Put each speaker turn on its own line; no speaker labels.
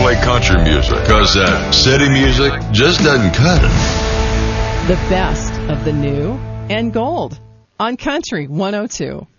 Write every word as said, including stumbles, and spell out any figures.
enjoy country music, because that city music just doesn't cut it.
The best of the new and gold on Country one oh two.